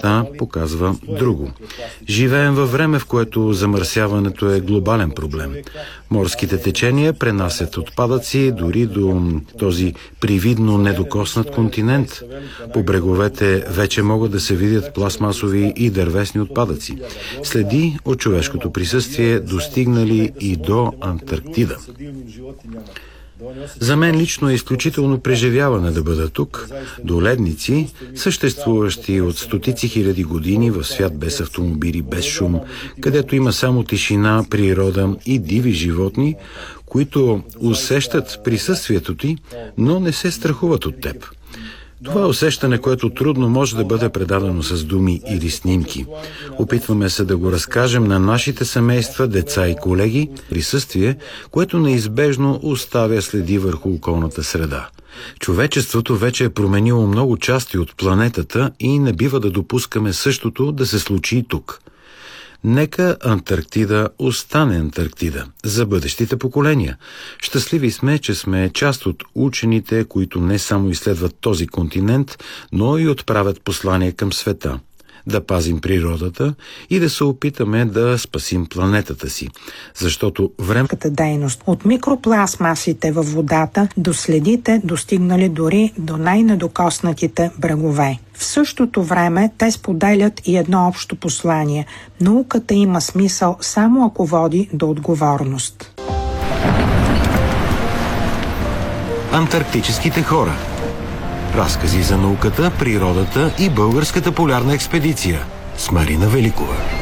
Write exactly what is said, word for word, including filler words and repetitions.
света показва друго. Живеем във време, в което замърсяването е глобален проблем. Морските течения пренасят отпадъци дори до този привидно недокоснат континент. По бреговете вече могат да се видят пластмасови и дървесни отпадъци. Следи от човешкото присъствие достигнали и до Антарктида. За мен лично е изключително преживяване да бъда тук, до ледници, съществуващи от стотици хиляди години в свят без автомобили, без шум, където има само тишина, природа и диви животни, които усещат присъствието ти, но не се страхуват от теб. Това е усещане, което трудно може да бъде предадено с думи или снимки. Опитваме се да го разкажем на нашите семейства, деца и колеги, присъствие, което неизбежно оставя следи върху околната среда. Човечеството вече е променило много части от планетата и не бива да допускаме същото да се случи и тук. Нека Антарктида остане Антарктида за бъдещите поколения. Щастливи сме, че сме част от учените, които не само изследват този континент, но и отправят послание към света. Да пазим природата и да се опитаме да спасим планетата си. Защото времето дейност от микропластмасите във водата до следите, достигнали дори до най-недокоснатите брегове. В същото време те споделят и едно общо послание. Науката има смисъл само ако води до отговорност. Антарктическите хора. Разкази за науката, природата и българската полярна експедиция с Марина Великова.